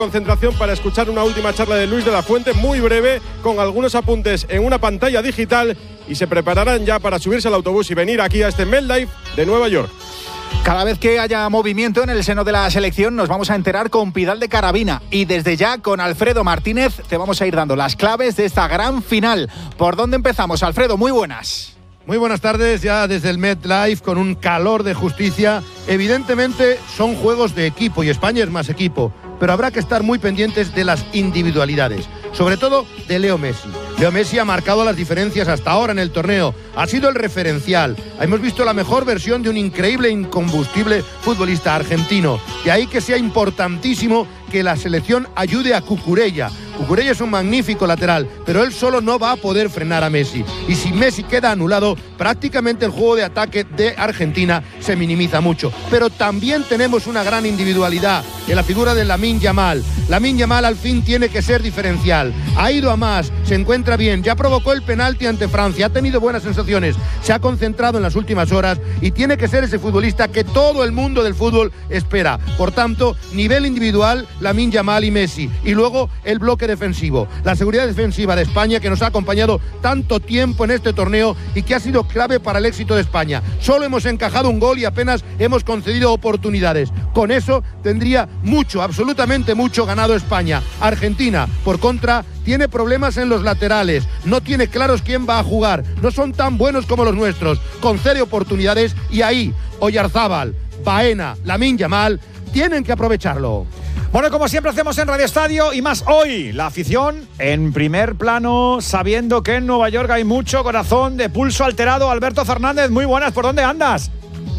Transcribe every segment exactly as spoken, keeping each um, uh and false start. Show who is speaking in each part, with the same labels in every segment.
Speaker 1: Concentración para escuchar una última charla de Luis de la Fuente, muy breve, con algunos apuntes en una pantalla digital, y se prepararán ya para subirse al autobús y venir aquí a este MetLife de Nueva York.
Speaker 2: Cada vez que haya movimiento en el seno de la selección nos vamos a enterar con Pidal de Carabina, y desde ya con Alfredo Martínez te vamos a ir dando las claves de esta gran final. ¿Por dónde empezamos, Alfredo? Muy buenas.
Speaker 3: Muy buenas tardes, ya desde el MetLife con un calor de justicia. Evidentemente son juegos de equipo y España es más equipo, pero habrá que estar muy pendientes de las individualidades, sobre todo de Leo Messi. Leo Messi ha marcado las diferencias hasta ahora en el torneo, ha sido el referencial. Hemos visto la mejor versión de un increíble e incombustible futbolista argentino. De ahí que sea importantísimo que la selección ayude a Cucurella. Cucurella es un magnífico lateral, pero él solo no va a poder frenar a Messi. Y si Messi queda anulado, prácticamente el juego de ataque de Argentina se minimiza mucho. Pero también tenemos una gran individualidad en la figura de Lamine Yamal. Lamine Yamal al fin tiene que ser diferencial. Ha ido a más, se encuentra bien, ya provocó el penalti ante Francia, ha tenido buenas sensaciones, se ha concentrado en las últimas horas y tiene que ser ese futbolista que todo el mundo del fútbol espera. Por tanto, nivel individual, Lamine Yamal y Messi. Y luego el bloque defensivo, la seguridad defensiva de España, que nos ha acompañado tanto tiempo en este torneo y que ha sido clave para el éxito de España. Solo hemos encajado un gol y apenas hemos concedido oportunidades. Con eso tendría mucho, absolutamente mucho ganado España. Argentina, por contra, tiene problemas en los laterales, no tiene claros quién va a jugar, no son tan buenos como los nuestros, concede oportunidades y ahí Oyarzábal, Baena, Lamine Yamal tienen que aprovecharlo.
Speaker 2: Bueno, como siempre hacemos en Radio Estadio, y más hoy, la afición en primer plano, sabiendo que en Nueva York hay mucho corazón de pulso alterado. Alberto Fernández, muy buenas, ¿por dónde andas?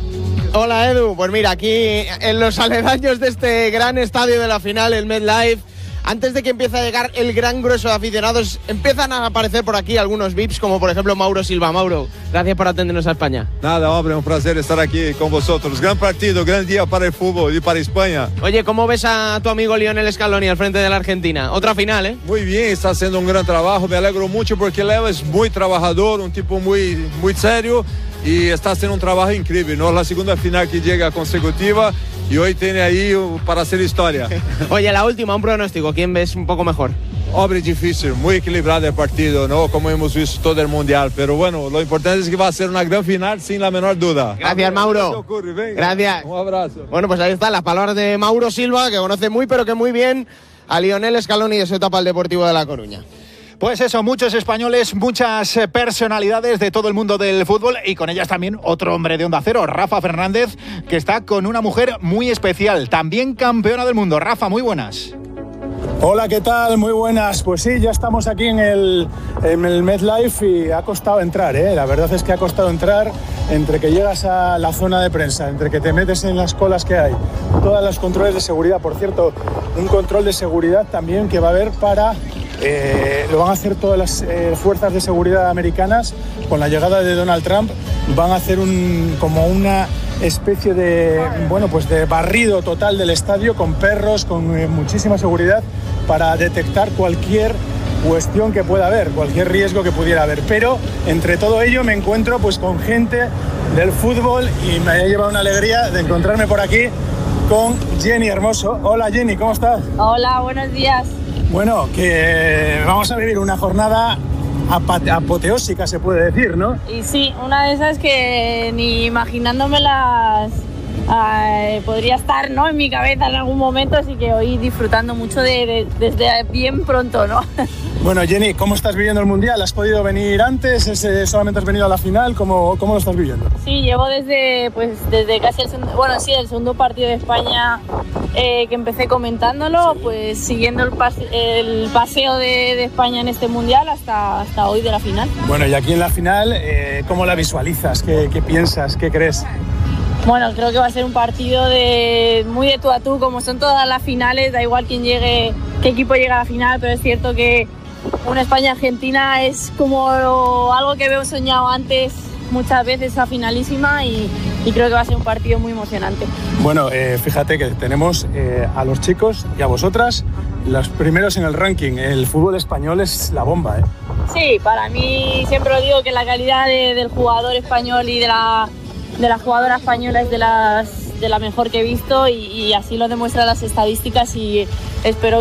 Speaker 4: Hola Edu, pues mira, aquí en los aledaños de este gran estadio de la final, el MetLife, antes de que empiece a llegar el gran grueso de aficionados, empiezan a aparecer por aquí algunos V I Ps, como por ejemplo Mauro Silva. Mauro, gracias por atendernos a España.
Speaker 5: Nada, hombre, un placer estar aquí con vosotros. Gran partido, gran día para el fútbol y para España.
Speaker 4: Oye, ¿cómo ves a tu amigo Lionel Scaloni al frente de la Argentina? Otra final, ¿eh?
Speaker 5: Muy bien, está haciendo un gran trabajo, me alegro mucho porque Leo es muy trabajador, un tipo muy, muy serio y está haciendo un trabajo increíble, ¿no? La segunda final que llega consecutiva y hoy tiene ahí para hacer historia.
Speaker 4: Oye, la última, un pronóstico, ¿quién ves un poco mejor?
Speaker 5: Hombre, difícil, muy equilibrado el partido, ¿no? Como hemos visto todo el mundial, pero bueno, lo importante es que va a ser una gran final sin la menor duda.
Speaker 4: Gracias, Mauro. Gracias.
Speaker 5: Un abrazo.
Speaker 4: Bueno, pues ahí están las palabras de Mauro Silva, que conoce muy pero que muy bien a Lionel Scaloni de su etapa al Deportivo de La Coruña.
Speaker 2: Pues eso, muchos españoles, muchas personalidades de todo el mundo del fútbol, y con ellas también otro hombre de Onda Cero, Rafa Fernández, que está con una mujer muy especial, también campeona del mundo. Rafa, muy buenas.
Speaker 6: Hola, ¿qué tal? Muy buenas. Pues sí, ya estamos aquí en el, en el MetLife y ha costado entrar, ¿eh? La verdad es que ha costado entrar, entre que llegas a la zona de prensa, entre que te metes en las colas que hay, todos los controles de seguridad. Por cierto, un control de seguridad también que va a haber para... Eh, lo van a hacer todas las eh, fuerzas de seguridad americanas. Con la llegada de Donald Trump van a hacer un, como una especie de, bueno, pues de barrido total del estadio, con perros, con eh, muchísima seguridad, para detectar cualquier cuestión que pueda haber, cualquier riesgo que pudiera haber. Pero entre todo ello me encuentro pues con gente del fútbol y me ha llevado una alegría de encontrarme por aquí con Jenny Hermoso. Hola Jenny, ¿cómo estás?
Speaker 7: Hola, buenos días.
Speaker 6: Bueno, que vamos a vivir una jornada apoteósica, se puede decir, ¿no?
Speaker 7: Y sí, una de esas que ni imaginándomelas eh, podría estar, ¿no?, en mi cabeza en algún momento, así que hoy disfrutando mucho de, de, desde bien pronto, ¿no?
Speaker 6: Bueno, Jenny, ¿cómo estás viviendo el Mundial? ¿Has podido venir antes? ¿Es, solamente has venido a la final? ¿Cómo, cómo lo estás viviendo?
Speaker 7: Sí, llevo desde, pues, desde casi el segundo, bueno, sí, el segundo partido de España eh, que empecé comentándolo, pues siguiendo el, pase, el paseo de, de España en este Mundial hasta, hasta hoy de la final.
Speaker 6: Bueno, y aquí en la final, eh, ¿cómo la visualizas? ¿Qué, qué piensas? ¿Qué crees?
Speaker 7: Bueno, creo que va a ser un partido de muy de tú a tú, como son todas las finales, da igual quién llegue, qué equipo llega a la final, pero es cierto que una España-Argentina es como algo que veo soñado antes muchas veces, a finalísima, y, y creo que va a ser un partido muy emocionante.
Speaker 6: Bueno, eh, fíjate que tenemos eh, a los chicos y a vosotras los primeros en el ranking. El fútbol español es la bomba, ¿eh?
Speaker 7: Sí, para mí siempre lo digo, que la calidad de, del jugador español y de la, de la jugadora española es de las, de la mejor que he visto y, y así lo demuestran las estadísticas y espero